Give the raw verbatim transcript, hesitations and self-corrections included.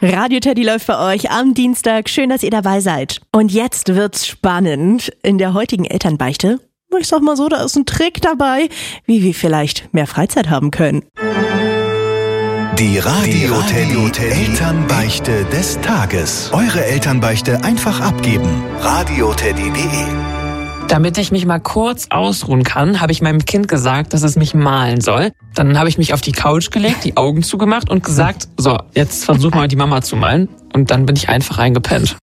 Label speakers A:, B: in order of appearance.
A: Radio Teddy läuft für euch am Dienstag. Schön, dass ihr dabei seid. Und jetzt wird's spannend. In der heutigen Elternbeichte, ich sag mal so, da ist ein Trick dabei, wie wir vielleicht mehr Freizeit haben können.
B: Die Radio Teddy Elternbeichte des Tages. Eure Elternbeichte einfach abgeben. radio teddy punkt de.
C: Damit ich mich mal kurz ausruhen kann, habe ich meinem Kind gesagt, dass es mich malen soll. Dann habe ich mich auf die Couch gelegt, die Augen zugemacht und gesagt, so, jetzt versuch mal die Mama zu malen. Und dann bin ich einfach reingepennt.